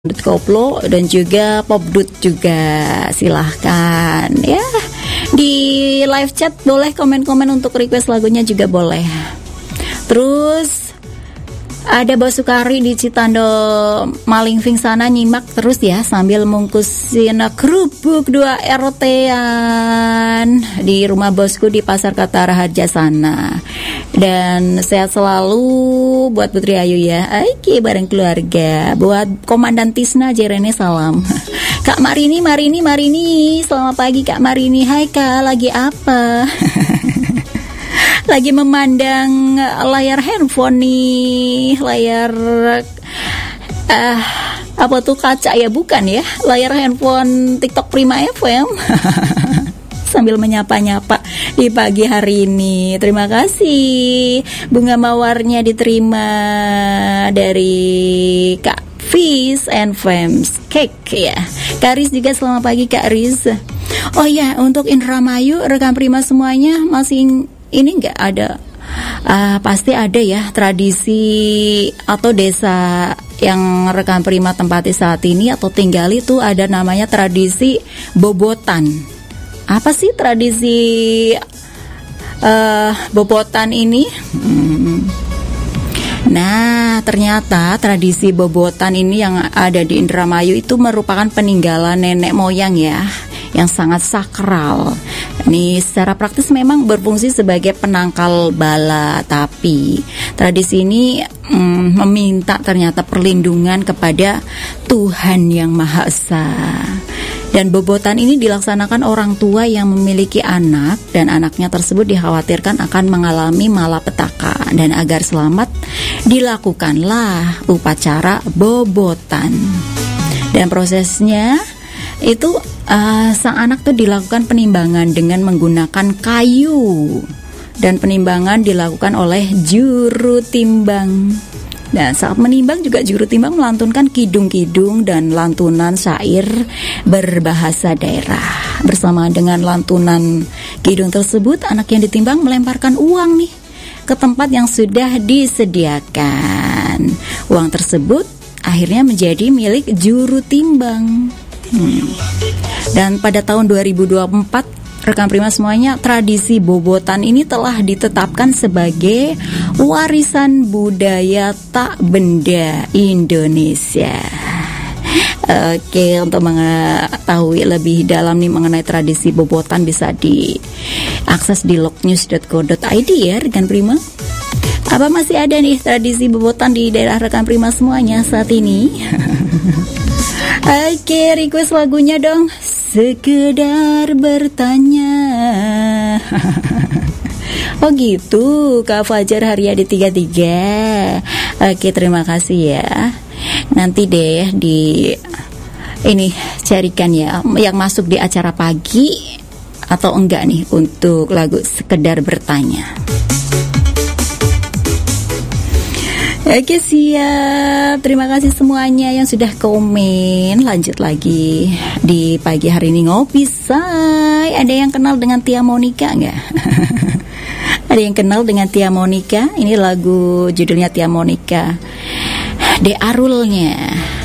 Koplo dan juga Popdut juga silahkan ya, di live chat boleh komen-komen untuk request lagunya juga boleh. Terus ada Basukari di Citando Malingfing sana, nyimak terus ya sambil mungkusin kerupuk 2 RT-an di rumah bosku di Pasar Kata Raharja sana. Dan sehat selalu buat Putri Ayu ya. Oke, bareng keluarga. Buat Komandan Tisna Jerene salam. Kak Marini, selamat pagi Kak Marini. Hai Kak, lagi apa? Lagi memandang layar handphone nih, layar apa tuh, kaca ya, bukan ya, layar handphone TikTok Prima FM. Sambil menyapa-nyapa di pagi hari ini. Terima kasih bunga mawarnya diterima dari Kak Fish and Fams Cake ya. Kak Riz juga selamat pagi Kak Riz. Oh ya, untuk Indramayu rekan Prima semuanya masih ini nggak ada, pasti ada ya tradisi atau desa yang rekan Prima tempati saat ini atau tinggal itu ada namanya tradisi bobotan. Apa sih tradisi bobotan ini? Nah, ternyata tradisi bobotan ini yang ada di Indramayu itu merupakan peninggalan nenek moyang ya, yang sangat sakral. Ini secara praktis memang berfungsi sebagai penangkal bala, tapi tradisi ini meminta ternyata perlindungan kepada Tuhan Yang Maha Esa. Dan bobotan ini dilaksanakan orang tua yang memiliki anak dan anaknya tersebut dikhawatirkan akan mengalami malapetaka, dan agar selamat dilakukanlah upacara bobotan. Dan prosesnya itu sang anak tuh dilakukan penimbangan dengan menggunakan kayu, dan penimbangan dilakukan oleh juru timbang. Nah, saat menimbang juga juru timbang melantunkan kidung-kidung dan lantunan syair berbahasa daerah. Bersamaan dengan lantunan kidung tersebut, anak yang ditimbang melemparkan uang nih ke tempat yang sudah disediakan. Uang tersebut akhirnya menjadi milik juru timbang. Dan pada tahun 2024 rekan Prima semuanya, tradisi bobotan ini telah ditetapkan sebagai warisan budaya tak benda Indonesia. Oke, untuk mengetahui lebih dalam nih mengenai tradisi bobotan bisa diakses di lognews.co.id ya rekan Prima. Apa masih ada nih tradisi bobotan di daerah rekan Prima semuanya saat ini? Oke, request lagunya dong. Sekedar bertanya. Oh gitu, Kak Fajar Haryadi 33. Oke, terima kasih ya. Nanti deh ini carikan ya yang masuk di acara pagi atau enggak nih untuk lagu Sekedar Bertanya. Oke, siap. Terima kasih semuanya yang sudah komen. Lanjut lagi di pagi hari ini ngopi say. Ada yang kenal dengan Tia Monica nggak? Ada yang kenal dengan Tia Monica? Ini lagu judulnya Tia Monica, De Arulnya.